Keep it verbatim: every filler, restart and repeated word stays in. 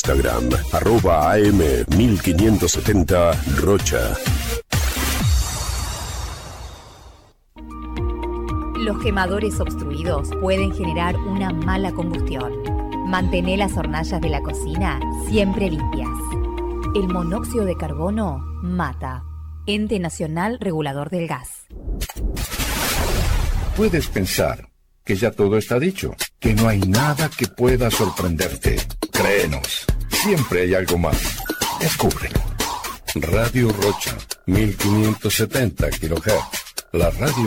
Instagram, arroba A M mil quinientos setenta Rocha. Los quemadores obstruidos pueden generar una mala combustión. Mantén las hornallas de la cocina siempre limpias. El monóxido de carbono mata. Ente Nacional Regulador del Gas. Puedes pensar que ya todo está dicho, que no hay nada que pueda sorprenderte. Créenos, siempre hay algo más. Descúbrelo. Radio Rocha, mil quinientos setenta kilohertz. La radio